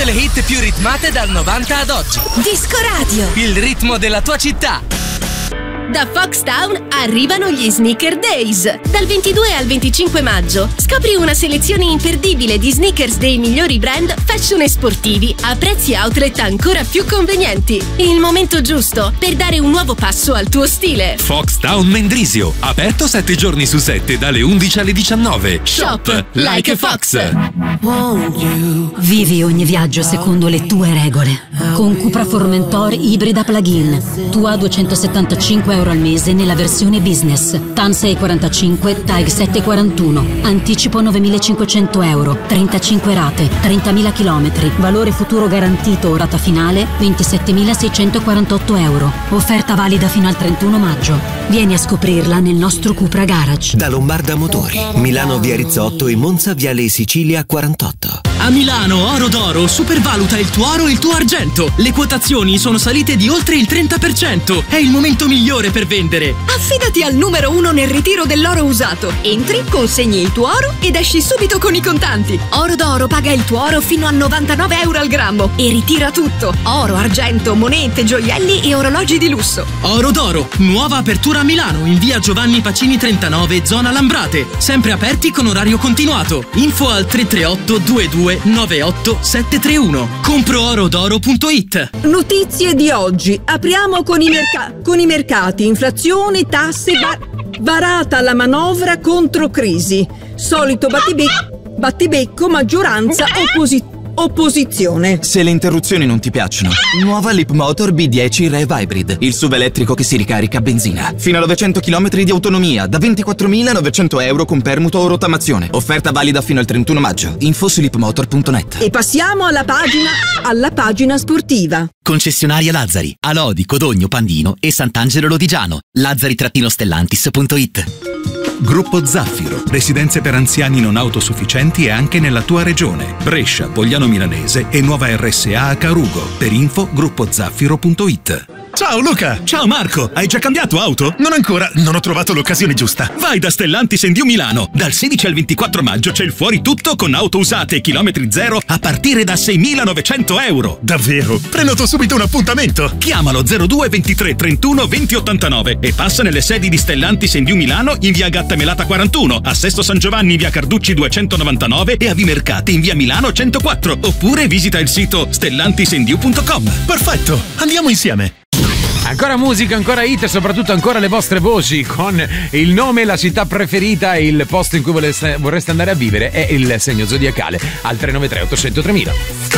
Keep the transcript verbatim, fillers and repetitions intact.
le hit più ritmate dal novanta ad oggi. Disco Radio. Il ritmo della tua città. Da Foxtown arrivano gli Sneaker Days. Dal ventidue al venticinque maggio scopri una selezione imperdibile di sneakers dei migliori brand fashion e sportivi a prezzi outlet ancora più convenienti. Il momento giusto per dare un nuovo passo al tuo stile. Foxtown Mendrisio, aperto sette giorni su sette dalle undici alle diciannove. Shop like a Fox. Vivi ogni viaggio secondo le tue regole. Con Cupra Formentor ibrida plug-in. Tua duecentosettantacinque euro al mese nella versione business. T A N sei quarantacinque, T A G sette quarantuno. Anticipo novemilacinquecento euro. trentacinque rate, trentamila chilometri. Valore futuro garantito o rata finale ventisettemilaseicentoquarantotto euro. Offerta valida fino al trentuno maggio. Vieni a scoprirla nel nostro Cupra Garage. Da Lombarda Motori, Milano via Rizzotto e Monza viale Sicilia quarantotto. A Milano Oro d'Oro supervaluta il tuo oro e il tuo argento. Le quotazioni sono salite di oltre il trenta per cento. È il momento migliore per vendere. Affidati al numero uno nel ritiro dell'oro usato. Entri, consegni il tuo oro ed esci subito con i contanti. Oro d'Oro paga il tuo oro fino a novantanove euro al grammo e ritira tutto. Oro, argento, monete, gioielli e orologi di lusso. Oro d'Oro, nuova apertura a Milano in via Giovanni Pacini trentanove, zona Lambrate. Sempre aperti con orario continuato. Info al tre tre otto due due nove otto sette tre uno. compro oro d'oro punto it. Notizie di oggi. Apriamo con i, merca- con i mercati. Inflazione, tasse, va- varata la manovra contro crisi. Solito battibe- battibecco, maggioranza, opposizione. Opposizione. Se le interruzioni non ti piacciono, nuova Leapmotor B dieci Rev Hybrid, il S U V elettrico che si ricarica a benzina. Fino a novecento chilometri di autonomia, da ventiquattromilanovecento euro con permuto o rottamazione. Offerta valida fino al trentuno maggio. Info su leapmotor punto net. E passiamo alla pagina, alla pagina sportiva. Concessionaria Lazzari, a Lodi, Codogno, Pandino e Sant'Angelo Lodigiano. lazzari stellantis punto it. Gruppo Zaffiro, residenze per anziani non autosufficienti e anche nella tua regione. Brescia, Pogliano Milanese e nuova R S A a Carugo. Per info gruppo zaffiro punto it. Ciao Luca! Ciao Marco! Hai già cambiato auto? Non ancora, non ho trovato l'occasione giusta. Vai da Stellantis and You Milano. Dal sedici al ventiquattro maggio c'è il fuori tutto con auto usate e chilometri zero a partire da seimilanovecento euro. Davvero? Prenoto subito un appuntamento. Chiamalo zero due ventitré trentuno venti ottantanove e passa nelle sedi di Stellantis and You Milano in via Gattamelata quarantuno, a Sesto San Giovanni in via Carducci duecentonovantanove e a Vimercati in via Milano centoquattro. Oppure visita il sito stellantis and you punto com. Perfetto, andiamo insieme. Ancora musica, ancora hit e soprattutto ancora le vostre voci con il nome, la città preferita e il posto in cui vorreste, vorreste andare a vivere è il segno zodiacale al tre nove tre otto zero zero tre mila.